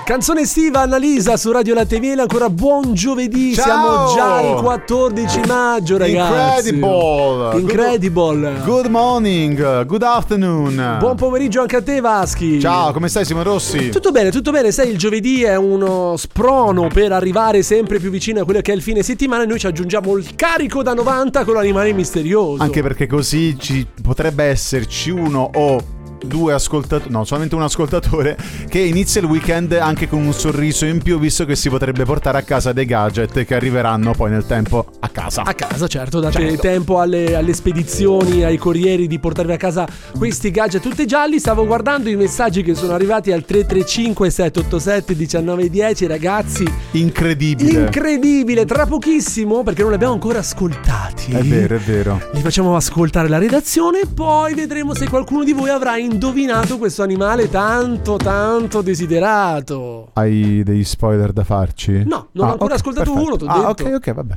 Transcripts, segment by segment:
Canzone estiva, Annalisa su Radio Latte e Miele. Ancora buon giovedì. Ciao. Siamo già il 14 maggio, ragazzi. Incredible. Good morning, good afternoon. Buon pomeriggio anche a te, Vaschi. Ciao, come stai, Simone Rossi? Tutto bene, tutto bene. Sai, il giovedì è uno sprono per arrivare sempre più vicino a quello che è il fine settimana, e noi ci aggiungiamo il carico da 90 con l'animale misterioso. Anche perché così ci potrebbe esserci uno o due ascoltatori, no, solamente un ascoltatore che inizia il weekend anche con un sorriso in più, visto che si potrebbe portare a casa dei gadget che arriveranno poi nel tempo a casa. A casa, certo, date tempo alle spedizioni, ai corrieri di portarvi a casa questi gadget tutti gialli. Stavo guardando i messaggi che sono arrivati al 335 787 1910, ragazzi. Incredibile, tra pochissimo, perché non li abbiamo ancora ascoltati. È vero. Li facciamo ascoltare la redazione, poi vedremo se qualcuno di voi avrà indovinato questo animale tanto desiderato. Hai degli spoiler da farci? No, non ho ancora ascoltato uno, t'ho detto. Ok, vabbè.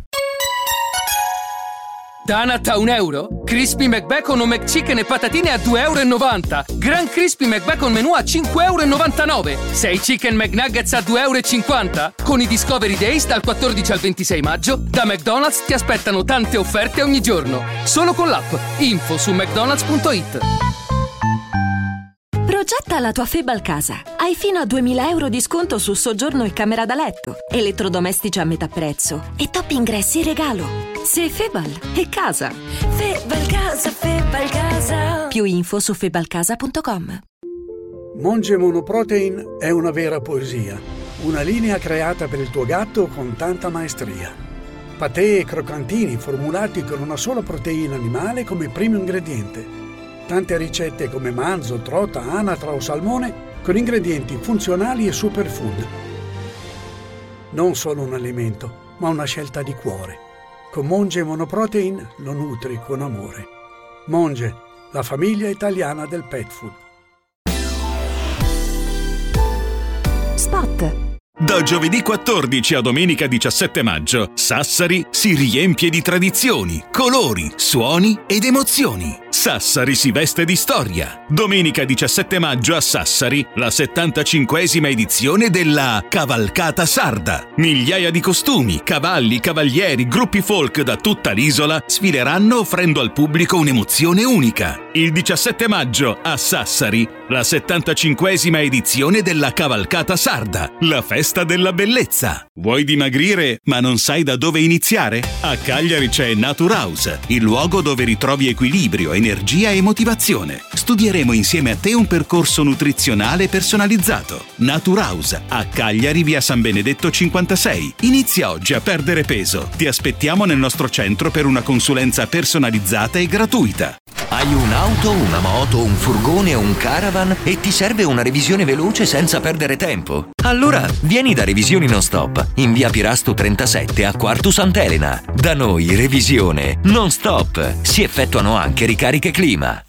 Donut a €1, Crispy McBacon o McChicken e patatine a €2,90. Gran Crispy McBacon menù a €5,99. 6 Chicken McNuggets a €2,50. Con i Discovery Days dal 14 al 26 maggio, da McDonald's ti aspettano tante offerte ogni giorno. Solo con l'app. Info su mcdonalds.it. Progetta la tua Febal casa. Hai fino a €2.000 di sconto su soggiorno e camera da letto, elettrodomestici a metà prezzo e top ingressi in regalo. Se Febal è casa. Febal casa. Più info su febalcasa.com. Monge Monoprotein è una vera poesia, una linea creata per il tuo gatto con tanta maestria. Patè e croccantini formulati con una sola proteina animale come primo ingrediente. Tante ricette come manzo, trota, anatra o salmone con ingredienti funzionali e superfood. Non solo un alimento, ma una scelta di cuore. Con Monge Monoprotein lo nutri con amore. Monge, la famiglia italiana del pet food. Spot. Da giovedì 14 a domenica 17 maggio, Sassari si riempie di tradizioni, colori, suoni ed emozioni. Sassari si veste di storia. Domenica 17 maggio a Sassari, la 75esima edizione della Cavalcata Sarda. Migliaia di costumi, cavalli, cavalieri, gruppi folk da tutta l'isola sfileranno offrendo al pubblico un'emozione unica. Il 17 maggio a Sassari, la 75esima edizione della Cavalcata Sarda, la festa della bellezza. Vuoi dimagrire ma non sai da dove iniziare? A Cagliari c'è Naturhouse, il luogo dove ritrovi equilibrio, energia e motivazione. Studieremo insieme a te un percorso nutrizionale personalizzato. Naturhouse, a Cagliari, via San Benedetto 56. Inizia oggi a perdere peso. Ti aspettiamo nel nostro centro per una consulenza personalizzata e gratuita. Hai un'auto, una moto, un furgone o un caravan e ti serve una revisione veloce senza perdere tempo? Allora vieni da Revisioni Non Stop in via Pirasto 37 a Quartu Sant'Elena. Da noi revisione non stop. Si effettuano anche ricariche clima.